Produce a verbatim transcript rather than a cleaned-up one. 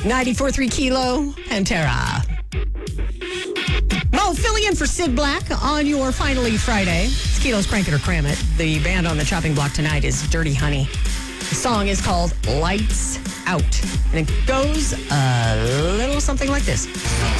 ninety-four point three Kilo, Pantera. Mo, filling in for Sid Black on your Finally Friday. It's Kilo's Crank It or Cram It. The band on the chopping block tonight is Dirty Honey. The song is called Lights Out. And it goes a little something like this.